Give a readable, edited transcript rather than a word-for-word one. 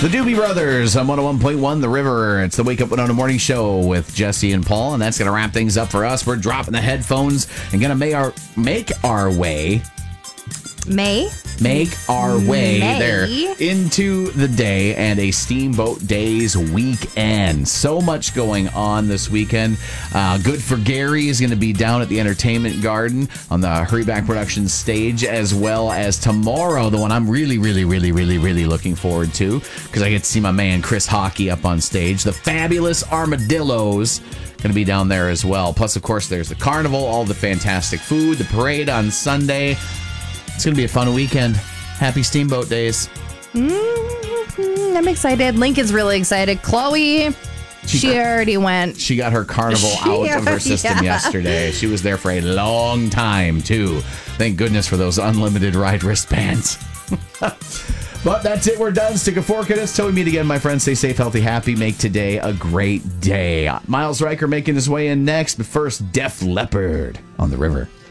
The Doobie Brothers on 101.1 The River. It's the Wake Up 100 Morning Show with Jesse and Paul, and that's going to wrap things up for us. We're dropping the headphones and going to make our way there into the day and a Steamboat Days weekend. So much going on this weekend. Good for Gary is going to be down at the Entertainment Garden on the Hurryback Productions stage, as well as tomorrow, the one I'm really looking forward to, because I get to see my man Chris Hockey up on stage. The Fabulous Armadillos going to be down there as well. Plus, of course, there's the carnival, all the fantastic food, the parade on Sunday. It's going to be a fun weekend. Happy Steamboat Days. I'm excited. Lincoln's really excited. Chloe, she already went. She got her carnival out of her system yesterday. She was there for a long time, too. Thank goodness for those unlimited ride wristbands. But that's it. We're done. Stick a fork in us till we meet again, my friends. Stay safe, healthy, happy. Make today a great day. Miles Riker making his way in next, but first, Def Leppard on The River.